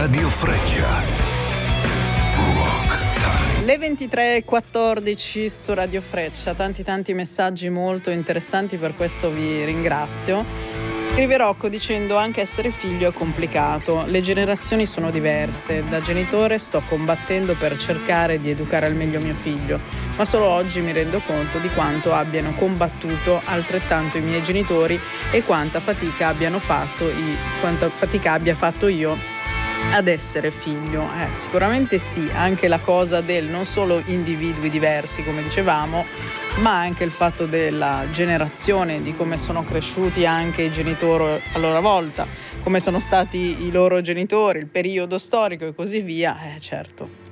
Radio Freccia. Rock Time. Le 23:14 su Radio Freccia, tanti messaggi molto interessanti, per questo vi ringrazio. Scrive Rocco dicendo: anche essere figlio è complicato, le generazioni sono diverse, da genitore sto combattendo per cercare di educare al meglio mio figlio, ma solo oggi mi rendo conto di quanto abbiano combattuto altrettanto i miei genitori e quanta fatica abbia fatto io ad essere figlio. Sicuramente sì, anche la cosa del non solo individui diversi, come dicevamo, ma anche il fatto della generazione, di come sono cresciuti anche i genitori a loro volta, come sono stati i loro genitori, il periodo storico e così via, certo.